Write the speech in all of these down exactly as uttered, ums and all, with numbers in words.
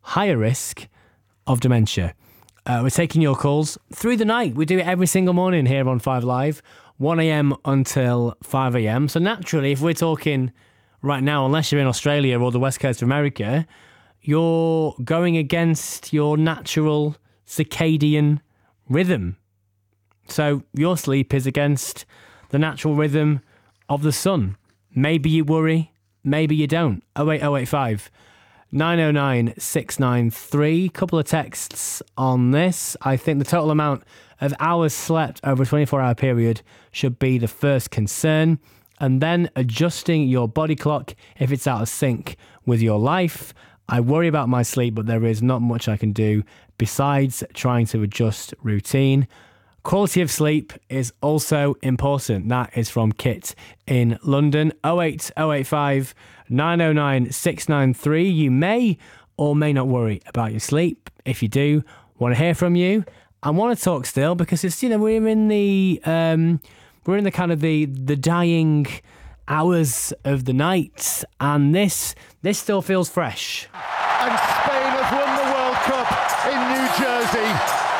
higher risk of dementia. Uh, we're taking your calls through the night. We do it every single morning here on Five Live, one a.m. until five a.m. So naturally, if we're talking right now, unless you're in Australia or the west coast of America, you're going against your natural circadian rhythm. So your sleep is against the natural rhythm of the sun. Maybe you worry, maybe you don't. oh eight oh eight five, nine oh nine, six nine three. Couple of texts on this. I think the total amount of hours slept over a twenty-four hour period should be the first concern, and then adjusting your body clock if it's out of sync with your life. I worry about my sleep, but there is not much I can do besides trying to adjust routine. Quality of sleep is also important. That is from Kit in London. oh eight oh eight five, nine oh nine, six nine three. You may or may not worry about your sleep. If you do, want to hear from you. I want to talk still because it's, you know, we're in the um, we're in the kind of the the dying hours of the night, and this this still feels fresh. And Spain have won the World Cup in New Jersey.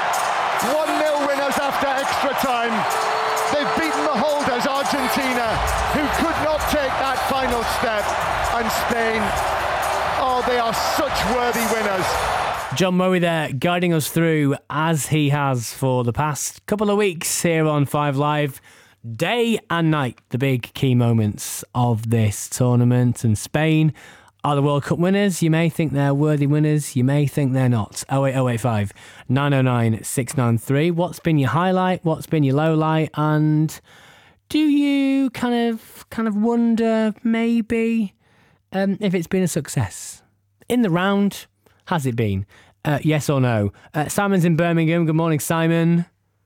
one nil winners after extra time. They've beaten the holders, Argentina, who could not take that final step. And Spain, oh, they are such worthy winners. John Murray there, guiding us through, as he has for the past couple of weeks here on Five Live. Day and night, the big key moments of this tournament. And Spain are the World Cup winners. You may think they're worthy winners. You may think they're not. oh eight oh eight five, nine oh nine, six nine three. What's been your highlight? What's been your low light? And do you kind of kind of wonder maybe um, if it's been a success? In the round, has it been? Uh, yes or no? Uh, Simon's in Birmingham. Good morning, Simon.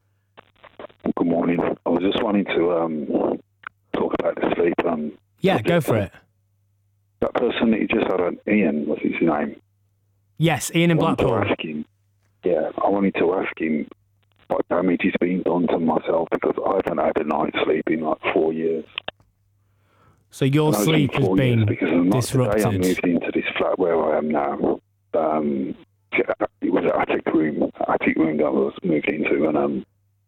Good morning. I was just wanting to um, talk about the sleep. Um, yeah, go for it. That person that you just had on, Ian, what's his name? Yes, Ian in I Blackpool. wanted to ask him, yeah, I wanted to ask him what damage has been done to myself because I haven't had a night's sleep in like four years. So your sleep has been because I'm not, disrupted. Today I moved into this flat where I am now. Um, it was an attic room, attic room that I was moved into, and um,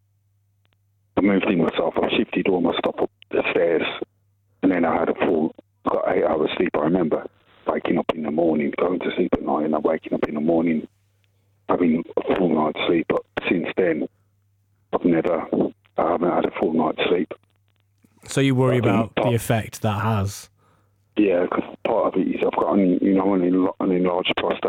I moved in myself. I shifted all my stuff up the stairs, and then I had a full, got eight hours sleep. I remember waking up in the morning, going to sleep at night, and then waking up in the morning, having a full night's sleep. But since then, I've never, I haven't had a full night's sleep. So you worry But about part, the effect that has? Yeah, because part of it is I've got, an, you know, an, enla- an enlarged prostate.